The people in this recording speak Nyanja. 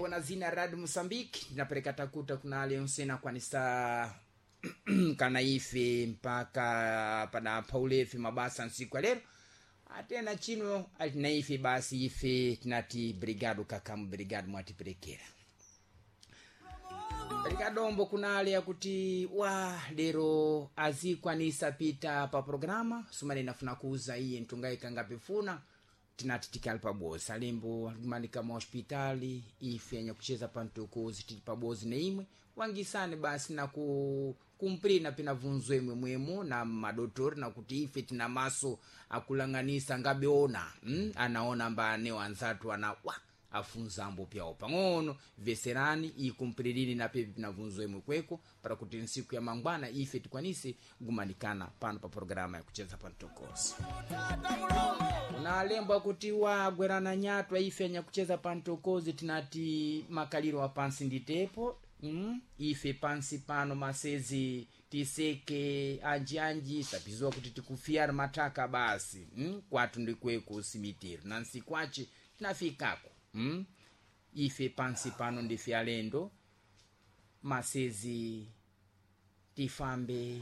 na zina Radio Mozambique napeleka takuta kuna leo sena kwanisa kana ife mpaka pada paulefi mabasa nsiku lero atena chino alina ife basi ife tinati brigado kakamu brigado mwatipelekera Rikadombo kunale yakuti wa lero azikwanisa pita pa programa sumane nafuna kuuza iye ntungai kangapefuna tinati tikali pabozi alimbo manika mu hospitali ifenya kucheza pantukuzi tili pabozi neimwe wangisane basi na kumprina pina vunzwe mwemwemo na madotori na kuti ife tina maso akulanganisa ngabeona anaona mbane wanzatu ana afunzambo pyao pangono veserani ikumprilini na pepi na vunzwe mkweko para kuti nsiku ya mangwana ife tikwanise gumanikana pano pa programa ya kucheza pantokozi na lembo kuti wagwerana nyatwa ife nya kucheza pantokozi tinati makaliro wa pansi nditepo ife pansi pano masezi tiseke anji sapizwa kuti tikufiar mataka basi kwatu ndikweko simitiro na nsikwache tinafikako ife pansi pano ndifialendo masezi tifambe